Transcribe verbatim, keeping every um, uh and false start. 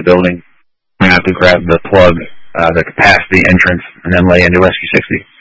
the building. I have to grab the plug, uh, the capacity entrance, and then lay into Rescue sixty.